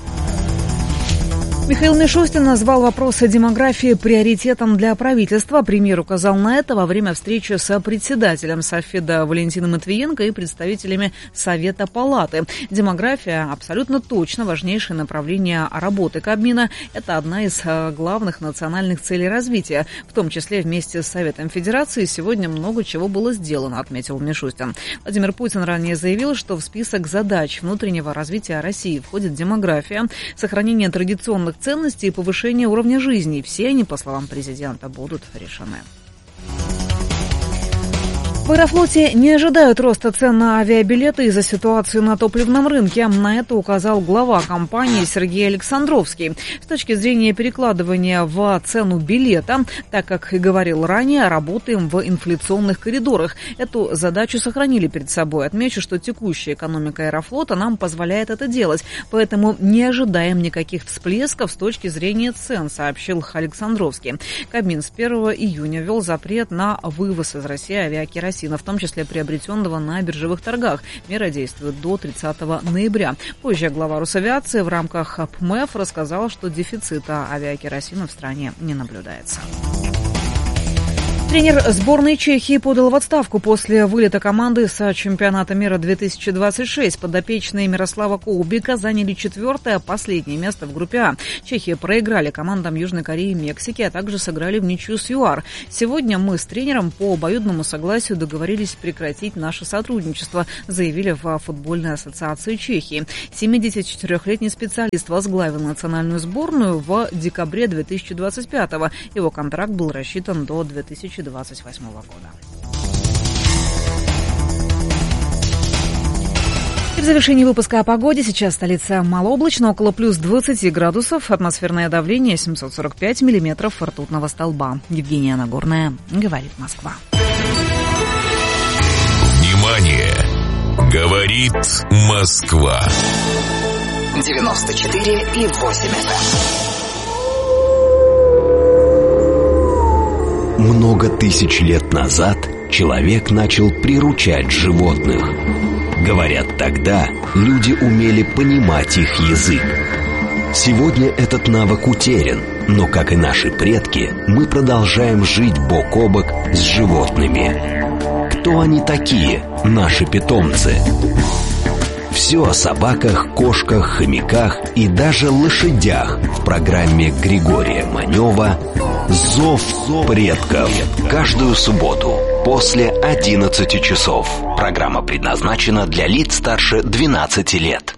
Михаил Мишустин назвал вопросы демографии приоритетом для правительства. Премьер указал на это во время встречи с председателем Совфеда Валентином Матвиенко и представителями Совета Палаты. Демография абсолютно точно важнейшее направление работы Кабмина. Это одна из главных национальных целей развития. В том числе вместе с Советом Федерации сегодня много чего было сделано, отметил Мишустин. Владимир Путин ранее заявил, что в список задач внутреннего развития России входит демография, сохранение традиционных ценностей и повышение уровня жизни. Все они, по словам президента, будут решены. В Аэрофлоте не ожидают роста цен на авиабилеты из-за ситуации на топливном рынке. На это указал глава компании Сергей Александровский. С точки зрения перекладывания в цену билета, так как и говорил ранее, работаем в инфляционных коридорах. Эту задачу сохранили перед собой. Отмечу, что текущая экономика Аэрофлота нам позволяет это делать, поэтому не ожидаем никаких всплесков с точки зрения цен, сообщил Александровский. Кабмин с первого июня ввел запрет на вывоз из России авиакеросина, в том числе приобретенного на биржевых торгах. Мера действует до тридцатого ноября. Позже глава Росавиации в рамках ПМЭФ рассказал, что дефицита авиакеросина в стране не наблюдается. Тренер сборной Чехии подал в отставку после вылета команды с чемпионата мира две тысячи двадцать шесть. Подопечные Мирослава Коубика заняли четвертое, последнее место в группе А. Чехия проиграли командам Южной Кореи и Мексики, а также сыграли в ничью с ЮАР. Сегодня мы с тренером по обоюдному согласию договорились прекратить наше сотрудничество, заявили в футбольной ассоциации Чехии. семидесятичетырёхлетний специалист возглавил национальную сборную в декабре две тысячи двадцать пятого. Его контракт был рассчитан до две тысячи двадцать восьмого года. И в завершении выпуска о погоде. Сейчас столица малооблачно, около плюс двадцати градусов. Атмосферное давление семьсот сорок пять миллиметров ртутного столба. Евгения Нагорная, говорит Москва. Внимание! Говорит Москва. девяносто четыре и восемь эф эм. Много тысяч лет назад человек начал приручать животных. Говорят, тогда люди умели понимать их язык. Сегодня этот навык утерян, но, как и наши предки, мы продолжаем жить бок о бок с животными. Кто они такие, наши питомцы? Все о собаках, кошках, хомяках и даже лошадях в программе Григория Манева «Зов предков». Каждую субботу после одиннадцати часов. Программа предназначена для лиц старше двенадцати лет.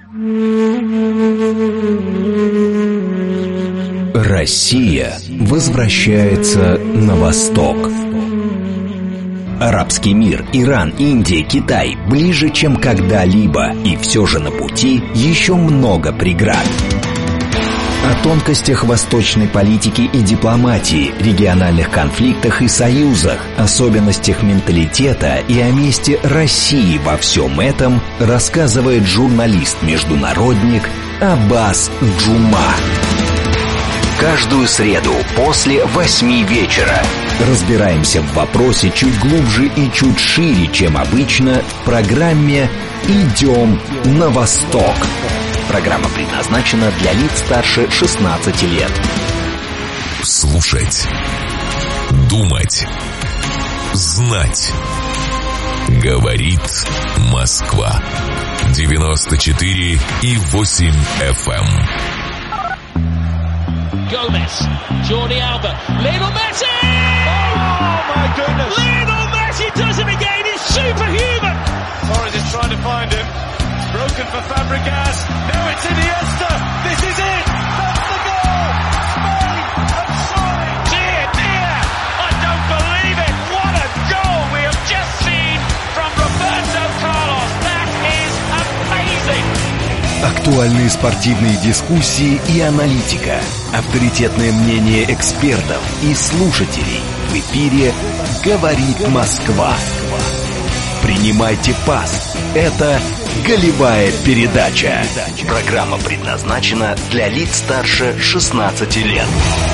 Россия возвращается на восток. Арабский мир, Иран, Индия, Китай ближе, чем когда-либо, и все же на пути еще много преград. О тонкостях восточной политики и дипломатии, региональных конфликтах и союзах, особенностях менталитета и о месте России во всем этом рассказывает журналист-международник Аббас Джума. Каждую среду после восьми вечера разбираемся в вопросе чуть глубже и чуть шире, чем обычно, в программе «Идем на восток». Программа предназначена для лиц старше шестнадцати лет. Слушать, думать, знать. Говорит Москва. девяносто четыре и восемь эф эм. Gomez, Jordi Alba, Lionel Messi! Oh my goodness! Lionel Messi does it again, he's superhuman! Torres is trying to find him, broken for Fabregas, now it's Iniesta, this is it! That's the goal! Spain have soared! Dear, dear, I don't believe it! What a goal we have just seen from Roberto Carlos! That is amazing! Актуальные спортивные дискуссии и аналитика. Авторитетное мнение экспертов и слушателей. В эфире «Говорит Москва». Принимайте пас. Это «Голевая передача». Программа предназначена для лиц старше шестнадцати лет.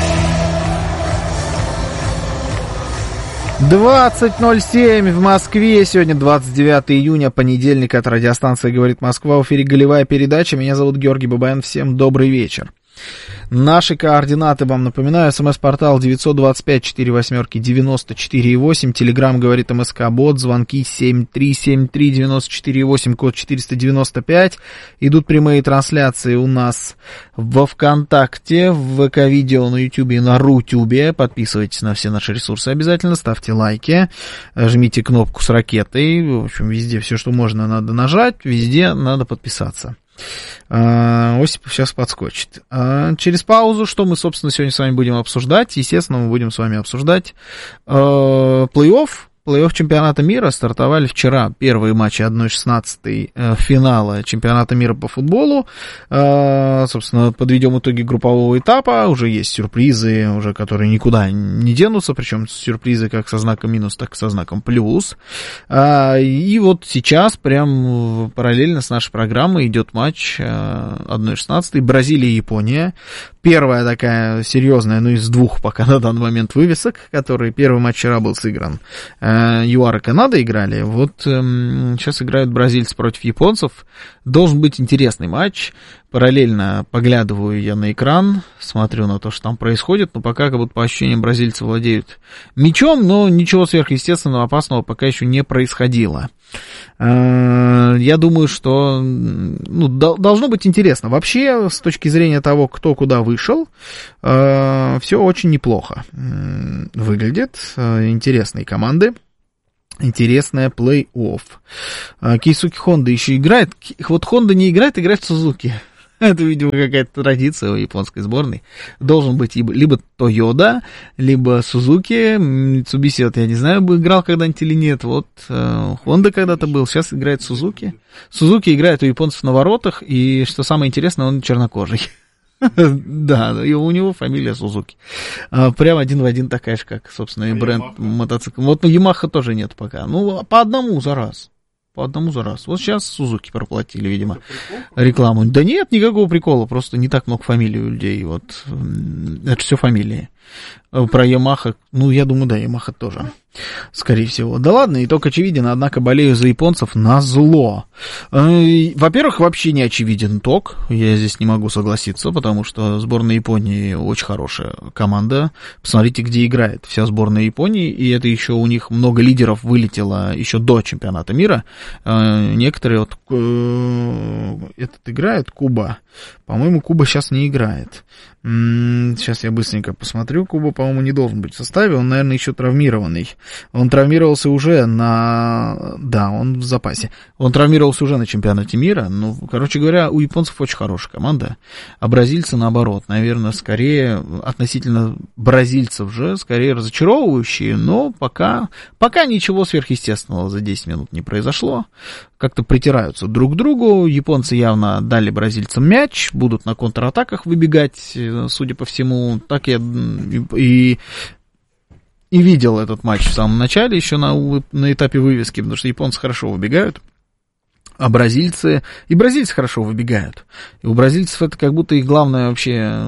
двадцать ноль семь в Москве. Сегодня двадцать девятого июня, понедельник. От радиостанции «Говорит Москва». В эфире «Голевая передача». Меня зовут Георгий Бабаян. Всем добрый вечер. Наши координаты вам напоминаю. СМС-портал девятьсот двадцать пять сорок восемь девяносто четыре восемь. Телеграм «Говорит МСК Бот». Звонки семь три семь три девяносто четыре восемь, код четыреста девяносто пять. Идут прямые трансляции у нас во ВКонтакте, в ВК-видео, на Ютубе и на Рутюбе. Подписывайтесь на все наши ресурсы обязательно. Ставьте лайки. Жмите кнопку с ракетой. В общем, везде все, что можно, надо нажать. Везде надо подписаться. Осипов сейчас подскочит. Через паузу, что мы, собственно, сегодня с вами будем обсуждать? Естественно, мы будем с вами обсуждать плей-офф плей-офф чемпионата мира стартовали вчера. Первые матчи одна шестнадцать э, финала чемпионата мира по футболу. Э, собственно, подведем итоги группового этапа. Уже есть сюрпризы, уже которые никуда не денутся. Причем сюрпризы как со знаком минус, так и со знаком плюс. Э, и вот сейчас прям параллельно с нашей программой идет матч э, одна шестнадцать Бразилия и Япония. Первая такая серьезная, ну, из двух пока на данный момент вывесок, который первый матч вчера был сыгран. ЮАР и Канада играли. Вот эм, сейчас играют бразильцы против японцев. Должен быть интересный матч. Параллельно поглядываю я на экран, смотрю на то, что там происходит, но пока как будто по ощущениям бразильцы владеют мячом, но ничего сверхъестественного, опасного пока еще не происходило. Я думаю, что ну, должно быть интересно. Вообще, с точки зрения того, кто куда вышел, все очень неплохо выглядит. Интересные команды. Интересное плей-офф. Кейсуки Хонда еще играет. Вот Хонда не играет, играет в Сузуки. Это, видимо, какая-то традиция у японской сборной. Должен быть либо Тойода, либо Сузуки. Митсубиси, вот я не знаю, играл когда-нибудь или нет. Вот Хонда когда-то был, сейчас играет Сузуки. Сузуки играет у японцев на воротах, и, что самое интересное, он чернокожий. Да, и у него фамилия Сузуки. Прям один в один такая же, как, собственно, и бренд мотоцикл. Вот Ямаха тоже нет пока. Ну, по одному за раз. По одному за раз. Вот сейчас Сузуки проплатили, видимо, рекламу. Да нет, никакого прикола, просто не так много фамилий у людей. Вот это все фамилии. Про Ямаха, ну, я думаю, да, Ямаха тоже, скорее всего. Да ладно, итог очевиден, однако болею за японцев назло. Во-первых, вообще не очевиден итог, я здесь не могу согласиться, потому что сборная Японии очень хорошая команда. Посмотрите, где играет вся сборная Японии, и это еще у них много лидеров вылетело еще до чемпионата мира. Некоторые вот этот играет, Куба. По-моему, Куба сейчас не играет. Сейчас я быстренько посмотрю. Куба, по-моему, не должен быть в составе. Он, наверное, еще травмированный. Он травмировался уже на... Да, он в запасе. Он травмировался уже на чемпионате мира. Ну, короче говоря, у японцев очень хорошая команда. А бразильцы, наоборот, наверное, скорее относительно бразильцев же, скорее разочаровывающие. Но пока, пока ничего сверхъестественного за десять минут не произошло. Как-то притираются друг к другу. Японцы явно дали бразильцам мяч. Будут на контратаках выбегать, судя по всему. Так я и, и видел этот матч в самом начале, еще на, на этапе вывески, потому что японцы хорошо выбегают, а бразильцы... И бразильцы хорошо выбегают. И у бразильцев это как будто их главное вообще...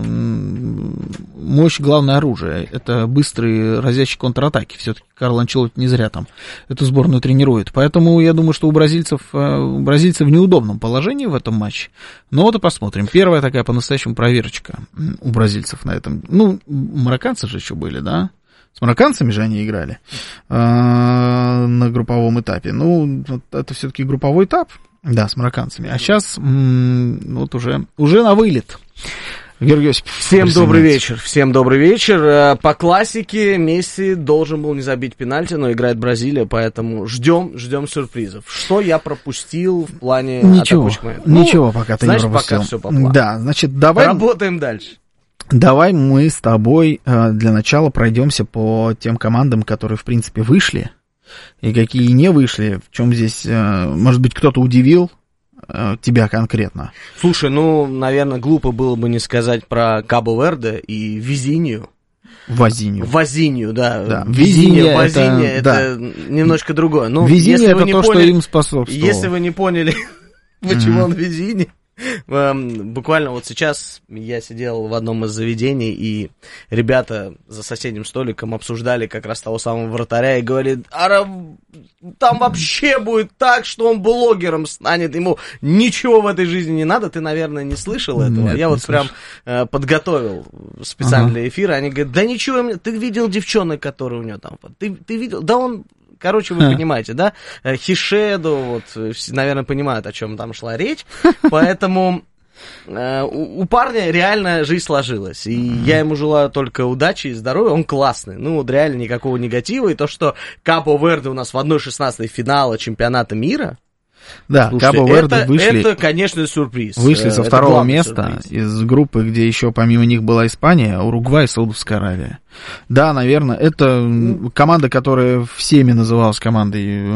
Мощь, главное оружие. Это быстрые разящие контратаки. Все-таки Карло Анчелотти не зря там эту сборную тренирует. Поэтому я думаю, что у бразильцев... Бразильцы в неудобном положении в этом матче. Но вот и посмотрим. Первая такая по-настоящему проверочка у бразильцев на этом. Ну, марокканцы же еще были, да? С марокканцами же они играли э, на групповом этапе. Ну, вот это все-таки групповой этап. Да, с марокканцами. А сейчас м- вот уже, уже на вылет. Георгий Осипов. Всем добрый вечер. Всем добрый вечер. По классике Месси должен был не забить пенальти, но играет Бразилия, поэтому ждем, ждем сюрпризов. Что я пропустил в плане ничего, атакующих? Ничего, ну, пока ты значит, не пропустил. Пока все по плану. Да, значит, давай... Работаем дальше. Давай мы с тобой э, для начала пройдемся по тем командам, которые, в принципе, вышли, и какие не вышли. В чем здесь, э, может быть, кто-то удивил э, тебя конкретно? Слушай, ну, наверное, глупо было бы не сказать про Кабо-Верде и Визинию. Вазинью. Вазинью, да. да. Визиния, Вазиния, это, это да. немножко другое. Ну, Визиния это то, поняли, что им способствовало. Если вы не поняли, почему он Визиния, буквально вот сейчас я сидел в одном из заведений, и ребята за соседним столиком обсуждали как раз того самого вратаря и говорили, а там вообще будет так, что он блогером станет, ему ничего в этой жизни не надо, ты, наверное, не слышал этого. Нет, я вот прям э, подготовил специально для эфира, они говорят, да ничего, ты видел девчонок, которые у него там, ты, ты видел, да он... Короче, вы понимаете, да? Хишеду, вот, наверное, понимают, о чем там шла речь. Поэтому э, у, у парня реально жизнь сложилась. И я ему желаю только удачи и здоровья. Он классный. Ну, вот реально никакого негатива. И то, что Кабо-Верде у нас в одна шестнадцать финала чемпионата мира, Да, Кабо-Верде вышли... Это, конечно, сюрприз. Вышли со второго места сюрприз. Из группы, где еще помимо них была Испания, Уругвай и Саудовская Аравия. Да, наверное, это команда, которая всеми называлась командой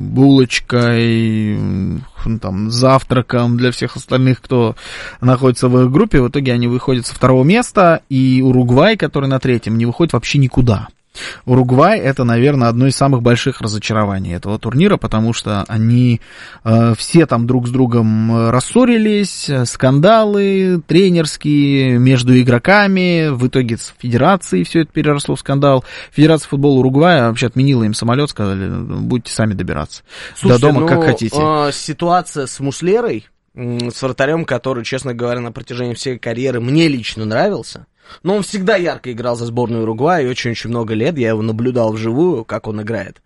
булочкой, там, завтраком для всех остальных, кто находится в их группе. В итоге они выходят со второго места, и Уругвай, который на третьем, не выходит вообще никуда. Уругвай — это, наверное, одно из самых больших разочарований этого турнира, потому что они э, все там друг с другом рассорились, скандалы тренерские между игроками, в итоге с федерацией все это переросло в скандал. Федерация футбола Уругвая вообще отменила им самолет, сказали, будете сами добираться. Слушайте, до дома, ну, как хотите. Э, ситуация с Муслерой, э, с вратарем, который, честно говоря, на протяжении всей карьеры мне лично нравился. Но он всегда ярко играл за сборную Уругвая, и очень-очень много лет я его наблюдал вживую, как он играет.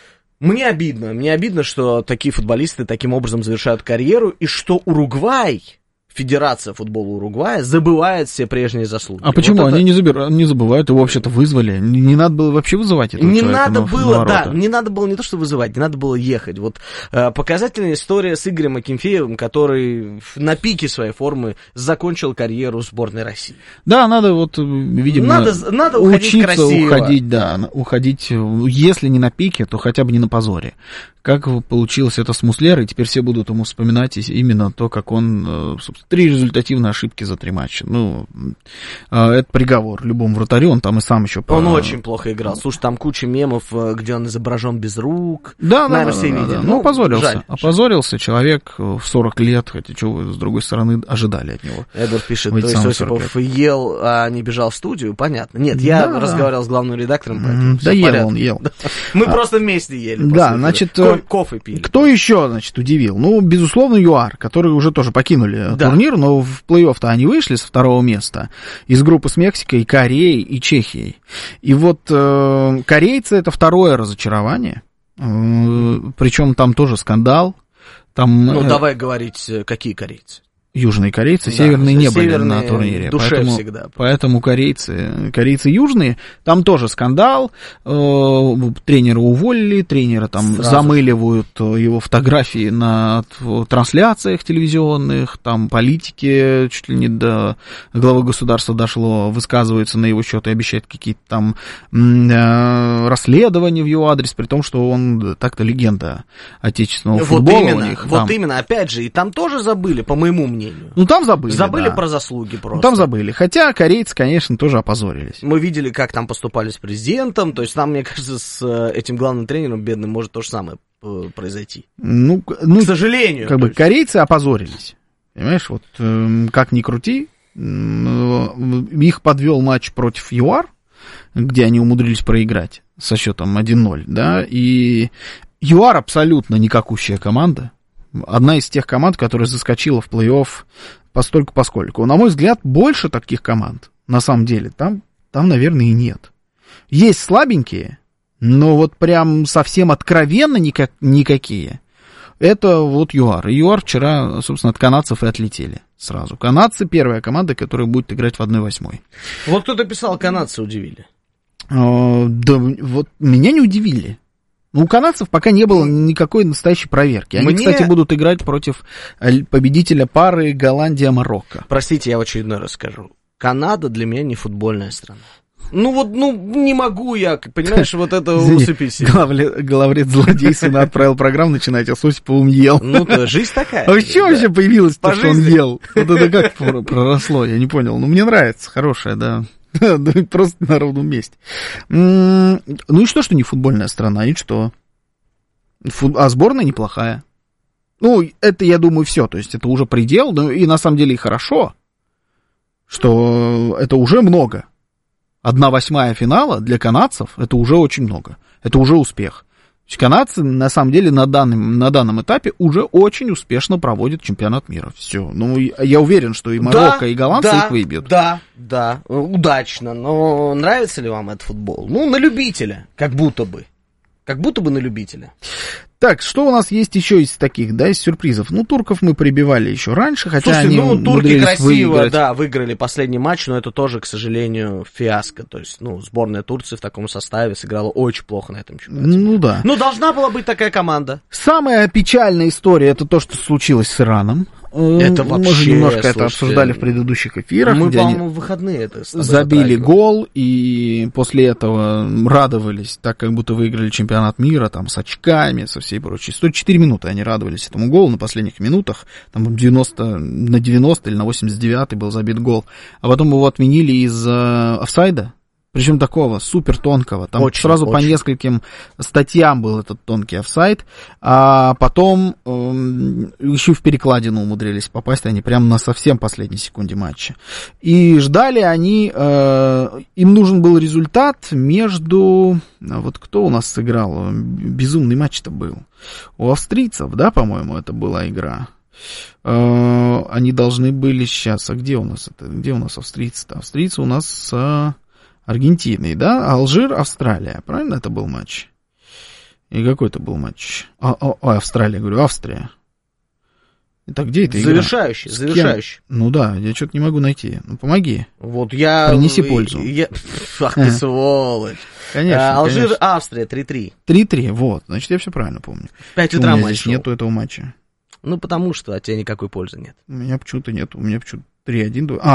Мне обидно, мне обидно, что такие футболисты таким образом завершают карьеру, и что Уругвай, Федерация футбола Уругвая, забывает все прежние заслуги. А почему? Вот это... Они не, забирают, не забывают, его вообще-то вызвали. Не, не надо было вообще вызывать этого не человека надо на, было, на да, не надо было не то, что вызывать, не надо было ехать. Вот э, показательная история с Игорем Акинфеевым, который на пике своей формы закончил карьеру в сборной России. Да, надо вот, видимо, надо, надо уходить учиться красиво. уходить, да, уходить, если не на пике, то хотя бы не на позоре. Как получилось это с Муслерой, теперь все будут ему вспоминать именно то, как он, собственно, три результативные ошибки за три матча. Ну, это приговор любому вратарю, он там и сам еще... Он по... очень плохо играл. Слушай, там куча мемов, где он изображен без рук. Да, наверное, да, все да, видели. да. Ну, ну, опозорился. Жаль, опозорился жаль. Человек в сорок лет, хотя что вы, с другой стороны, ожидали от него. Эдвард пишет, то есть Осипов ел, а не бежал в студию, понятно. Нет, я да, разговаривал да. с главным редактором, поэтому да ел порядке. Он, ел. Мы а, просто вместе ели. Да, значит... Кофе пили. Кто еще, значит, удивил? Ну, безусловно, ЮАР, которые уже тоже покинули да. турнир, но в плей-офф-то они вышли с второго места из группы с Мексикой, Кореей и Чехией. И вот э, корейцы — это второе разочарование, э, причем там тоже скандал. Там, ну, э, давай говорить, какие корейцы. Южные корейцы, да, северные не были северные на турнире, душе поэтому, всегда. поэтому корейцы, корейцы южные, там тоже скандал, э, тренера уволили, тренера там Сразу. замыливают его фотографии на трансляциях телевизионных, там политики чуть ли не до главы государства дошло, высказываются на его счет и обещают какие-то там э, расследования в его адрес, при том, что он так-то легенда отечественного вот футбола именно, у них. Вот там. именно, опять же, и там тоже забыли, по моему мнению. Ну, там забыли, Забыли да. про заслуги просто. Ну, там забыли. Хотя корейцы, конечно, тоже опозорились. Мы видели, как там поступали с президентом. То есть там, мне кажется, с этим главным тренером бедным может то же самое произойти. Ну, ну к сожалению. Как бы есть. Корейцы опозорились. Понимаешь, вот э, как ни крути, э, их подвел матч против ЮАР, где они умудрились проиграть со счетом один ноль, да, и ЮАР абсолютно никакущая команда. Одна из тех команд, которая заскочила в плей-офф постольку-поскольку. На мой взгляд, больше таких команд, на самом деле, там, там, наверное, и нет. Есть слабенькие, но вот прям совсем откровенно никак, никакие. Это вот ЮАР. И ЮАР вчера, собственно, от канадцев и отлетели сразу. Канадцы — первая команда, которая будет играть в одна восьмой. Вот кто-то писал, канадцы удивили. А, да, вот меня не удивили. Ну, у канадцев пока не было никакой настоящей проверки. Они, Мне... кстати, будут играть против победителя пары Голландия-Марокко. Простите, я в очередной раз скажу. Канада для меня не футбольная страна. Ну вот, ну, не могу я, понимаешь, вот это усыпить себе. Главред злодей сына отправил программу начинать, а с Осиповым ел. Ну, то жизнь такая. А что вообще появилось-то, что он ел? Вот это как проросло, я не понял. Ну, мне нравится, хорошая, да. Просто на ровном месте. Ну и что, что не футбольная страна, и что? А сборная неплохая. Ну, это, я думаю, все. То есть это уже предел, ну и на самом деле и хорошо, что это уже много. Одна восьмая финала для канадцев это уже очень много. Это уже успех. Канадцы, на самом деле, на данном, на данном этапе уже очень успешно проводят чемпионат мира. Все. Ну, я уверен, что и Марокко, да, и голландцы да, их выбьют. Да, да, удачно. Но нравится ли вам этот футбол? Ну, на любителя, как будто бы. Как будто бы на любителя. Так, что у нас есть еще из таких, да, из сюрпризов? Ну, турков мы прибивали еще раньше, хотя Слушайте, они ну, турки красиво, выиграть. да, выиграли последний матч, но это тоже, к сожалению, фиаско. То есть, ну, сборная Турции в таком составе сыграла очень плохо на этом чемпионате. Ну, да. Ну, должна была быть такая команда. Самая печальная история, это то, что случилось с Ираном. Это Мы вообще, же немножко слушайте, это обсуждали в предыдущих эфирах. Мы, где по-моему, они в выходные это забили гол, и после этого радовались, так как будто выиграли чемпионат мира, там, с очками, со всей прочей. сто четыре минуты они радовались этому голу на последних минутах. Там девяносто на девяносто или на восемьдесят девятый был забит гол. А потом его отменили из-за офсайда. Причем такого супер тонкого. Там очень, сразу очень. По нескольким статьям был этот тонкий офсайд. А потом э, еще в перекладину умудрились попасть они прямо на совсем последней секунде матча. И ждали они... Э, им нужен был результат между... Вот кто у нас сыграл? Безумный матч-то был. У австрийцев, да, по-моему, это была игра. Э, они должны были сейчас... А где у нас это? Где у нас австрийцы-то? Австрийцы у нас с... Аргентиной, да? Алжир, Австралия. Правильно это был матч? И какой это был матч? А, а, а Австралия, говорю, Австрия. Итак, где это игра? Завершающий, завершающий. Ну да, я что-то не могу найти. Ну, помоги. Вот я... Принеси пользу. Я... Ах ты сволочь. Конечно, а, Алжир, конечно. Австрия, три-три. три-три, вот. Значит, я все правильно помню. В пять утра матч. Здесь нету этого матча. Ну, потому что от тебя никакой пользы нет. У меня почему-то нет. У меня почему-то три один. А,